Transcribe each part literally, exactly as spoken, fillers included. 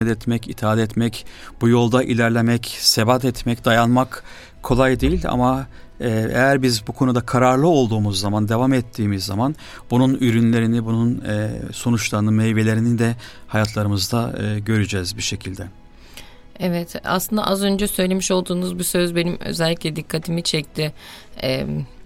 etmek, itaat etmek, bu yolda ilerlemek, sebat etmek, dayanmak kolay değil ama eğer biz bu konuda kararlı olduğumuz zaman, devam ettiğimiz zaman bunun ürünlerini, bunun sonuçlarını, meyvelerini de hayatlarımızda göreceğiz bir şekilde. Evet, aslında az önce söylemiş olduğunuz bir söz benim özellikle dikkatimi çekti. Ee,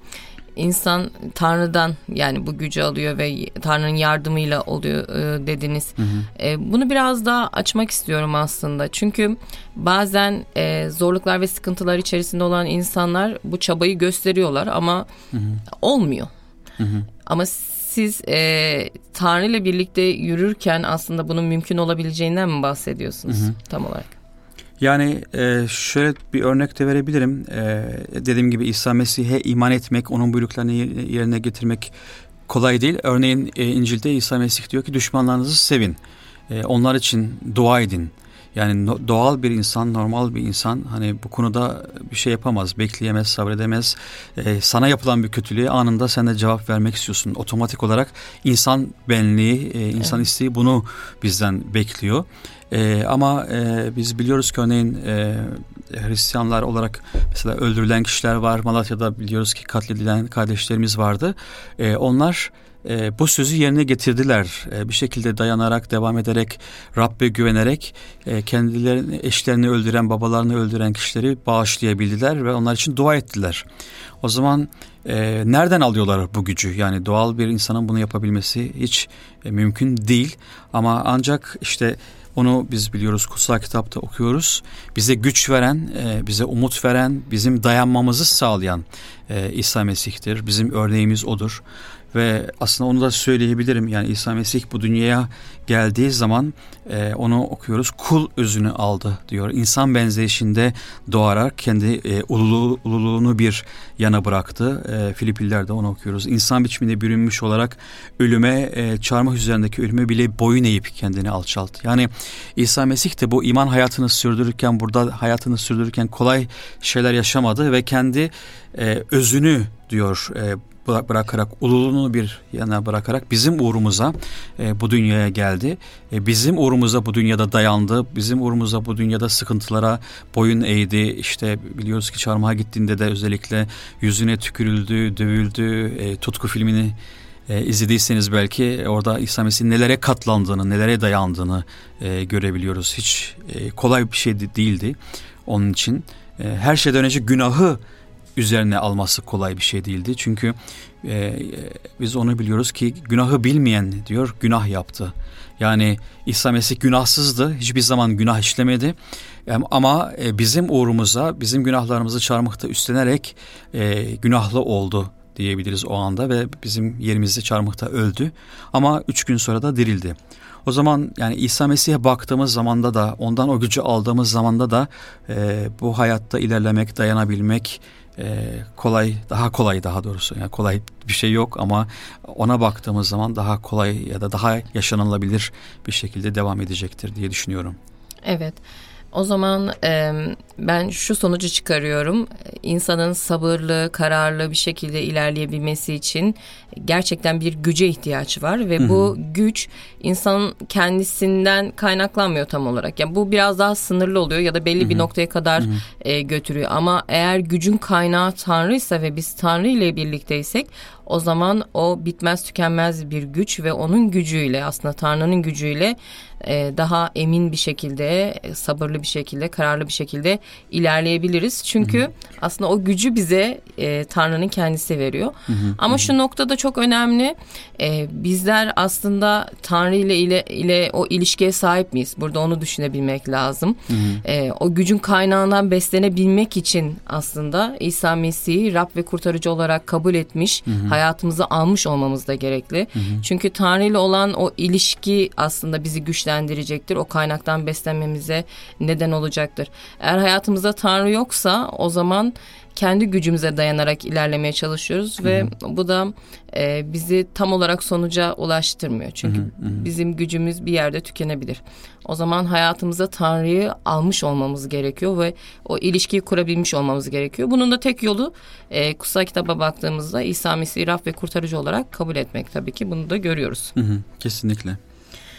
İnsan Tanrı'dan yani bu gücü alıyor ve Tanrı'nın yardımıyla oluyor e, dediniz. Hı hı. E, bunu biraz daha açmak istiyorum aslında. Çünkü bazen e, zorluklar ve sıkıntılar içerisinde olan insanlar bu çabayı gösteriyorlar ama hı hı. olmuyor. Hı hı. Ama siz e, Tanrı ile birlikte yürürken aslında bunun mümkün olabileceğinden mi bahsediyorsunuz hı hı. tam olarak? Yani e, şöyle bir örnek de verebilirim. E, dediğim gibi İsa Mesih'e iman etmek, onun buyruklarını yerine getirmek kolay değil. Örneğin e, İncil'de İsa Mesih diyor ki düşmanlarınızı sevin. E, onlar için dua edin. Yani no, doğal bir insan, normal bir insan hani bu konuda bir şey yapamaz, bekleyemez, sabredemez. E, sana yapılan bir kötülüğe anında sen de cevap vermek istiyorsun. Otomatik olarak insan benliği, e, insan evet. isteği bunu bizden bekliyor. Ee, ama e, biz biliyoruz ki örneğin e, Hristiyanlar olarak mesela öldürülen kişiler var. Malatya'da biliyoruz ki katledilen kardeşlerimiz vardı. E, onlar e, bu sözü yerine getirdiler. E, bir şekilde dayanarak, devam ederek, Rabbe güvenerek e, kendilerini, eşlerini öldüren, babalarını öldüren kişileri bağışlayabildiler ve onlar için dua ettiler. O zaman e, nereden alıyorlar bu gücü? Yani doğal bir insanın bunu yapabilmesi hiç e, mümkün değil. Ama ancak işte onu biz biliyoruz, kutsal kitapta okuyoruz. Bize güç veren, bize umut veren, bizim dayanmamızı sağlayan İsa Mesih'tir. Bizim örneğimiz odur. Ve aslında onu da söyleyebilirim. Yani İsa Mesih bu dünyaya geldiği zaman e, onu okuyoruz. Kul özünü aldı diyor. İnsan benzeyişinde doğarak kendi e, ululuğu, ululuğunu bir yana bıraktı. E, Filipililer'de onu okuyoruz. İnsan biçiminde bürünmüş olarak ölüme, e, çarmıh üzerindeki ölüme bile boyun eğip kendini alçalttı. Yani İsa Mesih de bu iman hayatını sürdürürken, burada hayatını sürdürürken kolay şeyler yaşamadı ve kendi e, özünü diyor e, bırakarak, ululuğunu bir yana bırakarak bizim uğrumuza e, bu dünyaya geldi. E, bizim uğrumuza bu dünyada dayandı. Bizim uğrumuza bu dünyada sıkıntılara boyun eğdi. İşte biliyoruz ki çarmıha gittiğinde de özellikle yüzüne tükürüldü, dövüldü. E, Tutku filmini e, izlediyseniz belki orada İsa Mesih'in nelere katlandığını, nelere dayandığını e, görebiliyoruz. Hiç e, kolay bir şey de değildi onun için. E, her şeyden önce günahı üzerine alması kolay bir şey değildi. Çünkü e, biz onu biliyoruz ki günahı bilmeyen diyor günah yaptı. Yani İsa Mesih günahsızdı. Hiçbir zaman günah işlemedi. E, ama e, bizim uğrumuza, bizim günahlarımızı çarmıhta üstlenerek e, günahlı oldu diyebiliriz o anda ve bizim yerimizde çarmıhta öldü. Ama üç gün sonra da dirildi. O zaman yani İsa Mesih'e baktığımız zamanda da, ondan o gücü aldığımız zamanda da e, bu hayatta ilerlemek, dayanabilmek e, kolay, daha kolay daha doğrusu. Yani kolay bir şey yok ama ona baktığımız zaman daha kolay ya da daha yaşanılabilir bir şekilde devam edecektir diye düşünüyorum. Evet. O zaman e, ben şu sonucu çıkarıyorum. İnsanın sabırlı, kararlı bir şekilde ilerleyebilmesi için gerçekten bir güce ihtiyaç var ve Hı-hı. bu güç insanın kendisinden kaynaklanmıyor tam olarak. Yani bu biraz daha sınırlı oluyor ya da belli Hı-hı. bir noktaya kadar e, götürüyor. Ama eğer gücün kaynağı Tanrıysa ve biz Tanrı ile birlikteysek o zaman o bitmez tükenmez bir güç ve onun gücüyle aslında Tanrı'nın gücüyle e, daha emin bir şekilde, sabırlı bir şekilde, kararlı bir şekilde ilerleyebiliriz. Çünkü Hı-hı. aslında o gücü bize e, Tanrı'nın kendisi veriyor. Hı-hı. Ama Hı-hı. şu noktada çok önemli. E, bizler aslında Tanrı ile, ile ile o ilişkiye sahip miyiz? Burada onu düşünebilmek lazım. E, o gücün kaynağından beslenebilmek için aslında İsa Mesih'i Rab ve kurtarıcı olarak kabul etmiş, Hı-hı. hayatımıza almış olmamız da gerekli. Hı-hı. Çünkü Tanrı ile olan o ilişki aslında bizi güçlendirecektir. O kaynaktan beslenmemize neden olacaktır. Eğer hayatımızda Tanrı yoksa o zaman kendi gücümüze dayanarak ilerlemeye çalışıyoruz ve Hı-hı. bu da e, bizi tam olarak sonuca ulaştırmıyor. Çünkü Hı-hı. bizim gücümüz bir yerde tükenebilir. O zaman hayatımıza Tanrı'yı almış olmamız gerekiyor ve o ilişkiyi kurabilmiş olmamız gerekiyor. Bunun da tek yolu e, kutsal kitaba baktığımızda İsa Mesih'i Rab ve kurtarıcı olarak kabul etmek tabii ki. Bunu da görüyoruz. Hı-hı. Kesinlikle.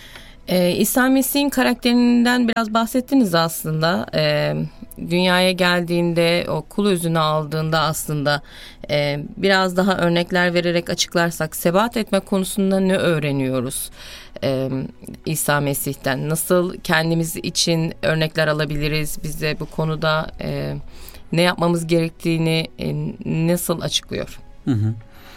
Ee, İsa Mesih'in karakterinden biraz bahsettiniz aslında. Ee, dünyaya geldiğinde, o kul özünü aldığında aslında e, biraz daha örnekler vererek açıklarsak, sebat etme konusunda ne öğreniyoruz ee, İsa Mesih'ten? Nasıl kendimiz için örnekler alabiliriz? Bize bu konuda e, ne yapmamız gerektiğini e, nasıl açıklıyor? Hı hı.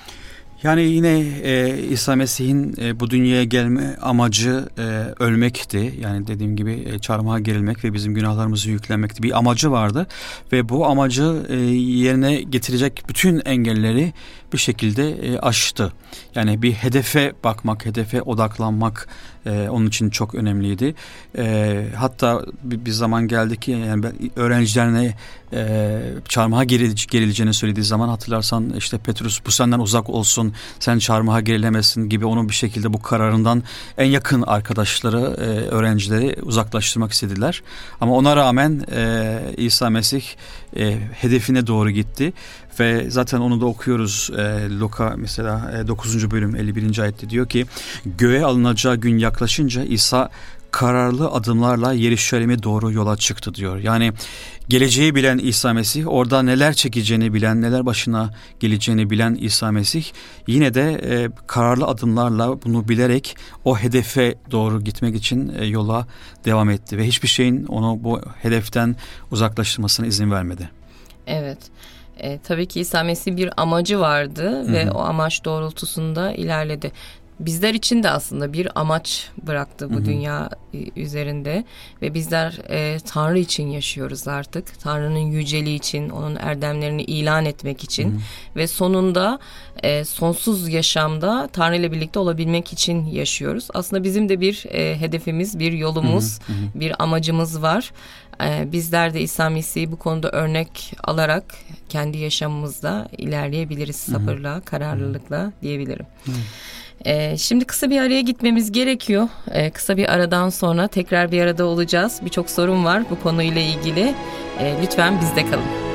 Yani yine e, İsa Mesih'in e, bu dünyaya gelme amacı e, ölmekti. Yani dediğim gibi e, çarmıha gerilmek ve bizim günahlarımızı yüklenmekti. Bir amacı vardı ve bu amacı e, yerine getirecek bütün engelleri bir şekilde e, aştı. Yani bir hedefe bakmak, hedefe odaklanmak e, onun için çok önemliydi. E, hatta bir, bir zaman geldi ki yani öğrencilerine e, çarmıha gerileceğini söylediği zaman, hatırlarsan işte Petrus bu senden uzak olsun, sen çarmıha gerilemezsin gibi onu bir şekilde bu kararından en yakın arkadaşları, e, öğrencileri uzaklaştırmak istediler. Ama ona rağmen e, İsa Mesih e, hedefine doğru gitti. Ve zaten onu da okuyoruz. E, Luka mesela e, dokuzuncu bölüm elli birinci ayette diyor ki, göğe alınacağı gün yaklaşınca İsa kararlı adımlarla Yeruşalim'e doğru yola çıktı diyor. Yani geleceği bilen İsa Mesih, orada neler çekeceğini bilen, neler başına geleceğini bilen İsa Mesih yine de e, kararlı adımlarla bunu bilerek o hedefe doğru gitmek için e, yola devam etti. Ve hiçbir şeyin onu bu hedeften uzaklaştırmasına izin vermedi. Evet. E, tabii ki İsa Mesih bir amacı vardı, hı-hı, ve o amaç doğrultusunda ilerledi. Bizler için de aslında bir amaç bıraktı bu, hı-hı, dünya üzerinde ve bizler e, Tanrı için yaşıyoruz artık. Tanrı'nın yüceliği için, onun erdemlerini ilan etmek için, hı-hı, ve sonunda e, sonsuz yaşamda Tanrı ile birlikte olabilmek için yaşıyoruz. Aslında bizim de bir e, hedefimiz, bir yolumuz, hı-hı, hı-hı, bir amacımız var. Bizler de İsa Mesih'i bu konuda örnek alarak kendi yaşamımızda ilerleyebiliriz, sabırla, hı-hı, kararlılıkla diyebilirim. Hı-hı. Ee, şimdi kısa bir araya gitmemiz gerekiyor. Ee, kısa bir aradan sonra tekrar bir arada olacağız. Birçok sorun var bu konuyla ilgili. Ee, lütfen bizde kalın.